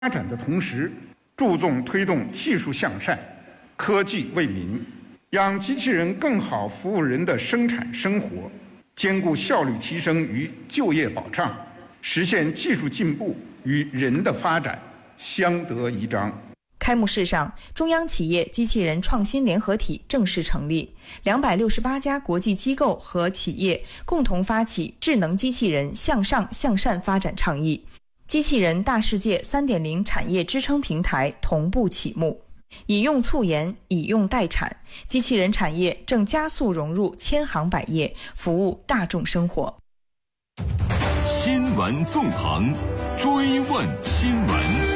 发展的同时，注重推动技术向善、科技为民，让机器人更好服务人的生产生活，兼顾效率提升与就业保障，实现技术进步与人的发展相得益彰。 开幕式上，中央企业机器人创新联合体正式成立，268家国际机构和企业共同发起智能机器人向上向善发展倡议，机器人大世界 3.0 产业支撑平台同步启幕。以用促研，以用代产，机器人产业正加速融入千行百业，服务大众生活。 新闻纵横，追问新闻。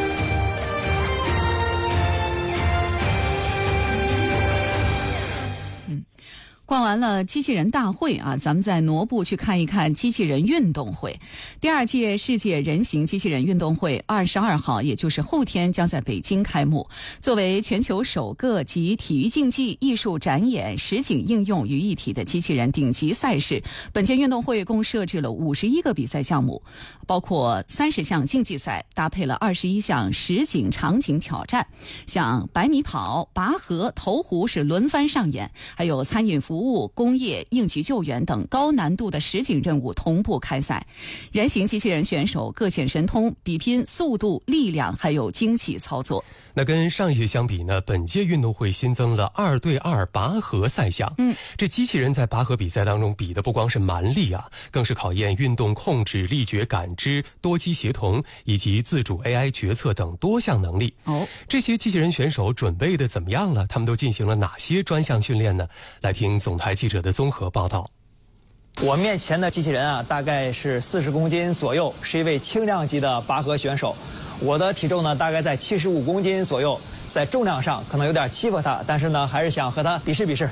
逛完了机器人大会啊，咱们再挪步去看一看机器人运动会。第2届世界人形机器人运动会22号，也就是后天将在北京开幕。作为全球首个集体育竞技、艺术展演、实景应用于一体的机器人顶级赛事，本届运动会共设置了51个比赛项目，包括30项竞技赛，搭配了21项实景场景挑战，像100米跑、拔河、投壶是轮番上演，还有餐饮服务、工业、应急救援等高难度的实景任务同步开赛。人形机器人选手各显神通，比拼速度、力量还有精细操作。 那跟上一届相比呢，本届运动会新增了2对2拔河赛项。这机器人在拔河比赛当中比的不光是蛮力啊，更是考验运动控制、力觉感知、多机协同以及自主 AI 决策等多项能力。这些机器人选手准备的怎么样了？他们都进行了哪些专项训练呢？来听总台记者的综合报道。 我面前的机器人啊，大概是40公斤左右，是一位轻量级的拔河选手。我的体重呢，大概在75公斤左右，在重量上可能有点欺负他，但是呢，还是想和他比试比试。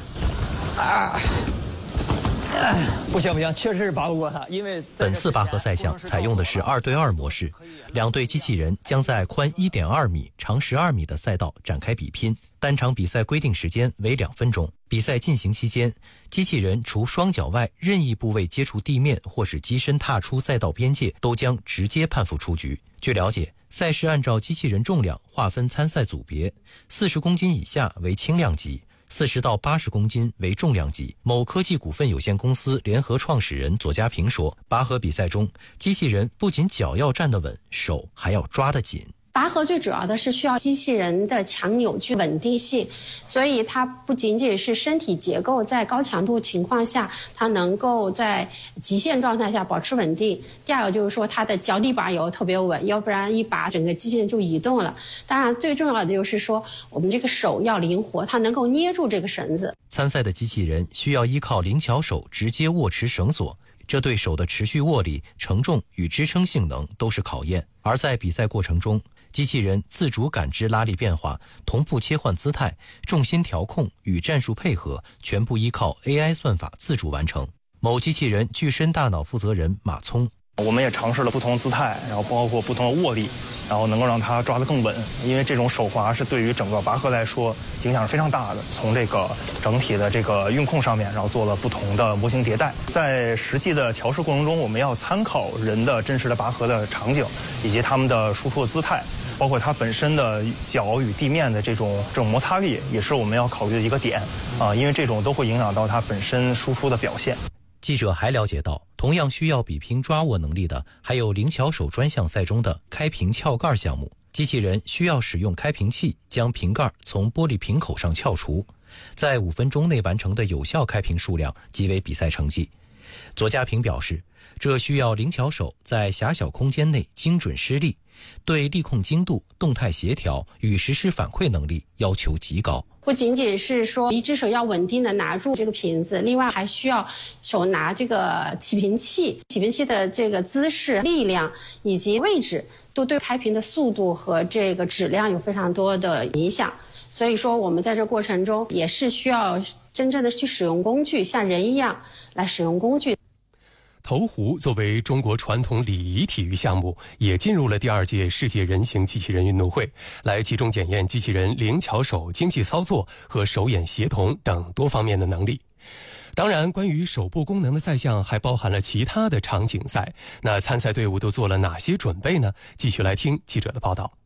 不行，确实是拔不过他，因为本次拔河赛项采用的是2对2模式，2队机器人将在宽1.2米、长12米的赛道展开比拼，单场比赛规定时间为2分钟。比赛进行期间，机器人除双脚外任意部位接触地面或是机身踏出赛道边界，都将直接判负出局。据了解，赛事按照机器人重量划分参赛组别，40公斤以下为轻量级，40到80公斤为重量级。某科技股份有限公司联合创始人左家平说，拔河比赛中，机器人不仅脚要站得稳，手还要抓得紧。 拔河最主要的是需要机器人的强扭矩稳定性，所以它不仅仅是身体结构在高强度情况下，它能够在极限状态下保持稳定。第二个就是说它的脚底板要特别稳，要不然一拔整个机器人就移动了。当然最重要的就是说我们这个手要灵活，它能够捏住这个绳子。 参赛的机器人需要依靠灵巧手直接握持绳索，这对手的持续握力、承重与支撑性能都是考验。而在比赛过程中，机器人自主感知拉力变化，同步切换姿态，重心调控与战术配合，全部依靠 AI 算法自主完成。某机器人具身大脑负责人马聪， 我们也尝试了不同姿态，然后包括不同的握力，然后能够让它抓得更稳。因为这种手滑是对于整个拔河来说影响是非常大的。从这个整体的这个运控上面，然后做了不同的模型迭代。在实际的调试过程中，我们要参考人的真实的拔河的场景，以及他们的输出的姿态，包括它本身的脚与地面的这种摩擦力，也是我们要考虑的一个点啊，因为这种都会影响到它本身输出的表现。 记者还了解到，同样需要比拼抓握能力的，还有灵巧手专项赛中的开瓶撬盖项目。机器人需要使用开瓶器将瓶盖从玻璃瓶口上撬除，在5分钟内完成的有效开瓶数量即为比赛成绩。左家平表示，这需要灵巧手在狭小空间内精准施力，对力控精度、动态协调与实时反馈能力要求极高。 不仅仅是说一只手要稳定的拿住这个瓶子，另外还需要手拿这个起瓶器，起瓶器的这个姿势、力量以及位置都对开瓶的速度和这个质量有非常多的影响。所以说我们在这过程中也是需要真正的去使用工具，像人一样来使用工具。 投壶作为中国传统礼仪体育项目，也进入了第2届世界人形机器人运动会，来集中检验机器人灵巧手、精细操作和手眼协同等多方面的能力。当然，关于手部功能的赛项还包含了其他的场景赛，那参赛队伍都做了哪些准备呢？继续来听记者的报道。